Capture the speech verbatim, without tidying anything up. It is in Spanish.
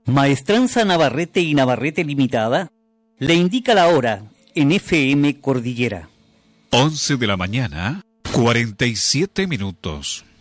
Maestranza Navarrete y Navarrete Limitada le indica la hora en F M Cordillera. once de la mañana, cuarenta y siete minutos.